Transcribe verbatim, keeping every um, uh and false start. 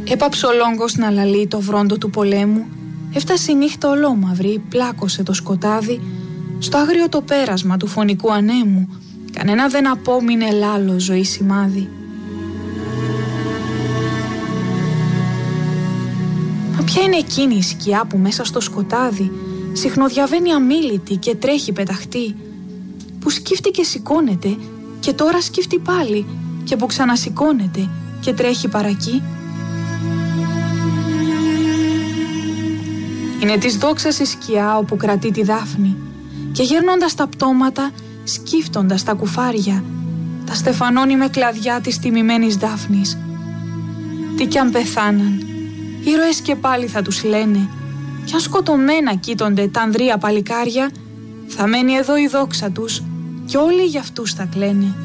Έπαψε ο Λόγκος να λαλεί το βρόντο του πολέμου. Έφτασε η νύχτα ολόμαυρη, πλάκωσε το σκοτάδι. Στο άγριο το πέρασμα του φωνικού ανέμου, κανένα δεν απόμεινε λάλο ζωή σημάδι. Μα ποια είναι εκείνη η σκιά που μέσα στο σκοτάδι συχνοδιαβαίνει αμίλητη και τρέχει πεταχτή, που σκύφτει και σηκώνεται και τώρα σκύφτει πάλι, και που ξανασηκώνεται και τρέχει παρακεί? Είναι της δόξας η σκιά όπου κρατεί τη δάφνη, και γέρνοντας τα πτώματα, σκύφτοντας τα κουφάρια, τα στεφανώνει με κλαδιά της τιμημένης δάφνης. Τι κι αν πεθάναν, ήρωες και πάλι θα τους λένε, κι αν σκοτωμένα κοίτονται τα ανδρεία παλικάρια, θα μένει εδώ η δόξα τους, κι όλοι για αυτούς θα κλαίνε.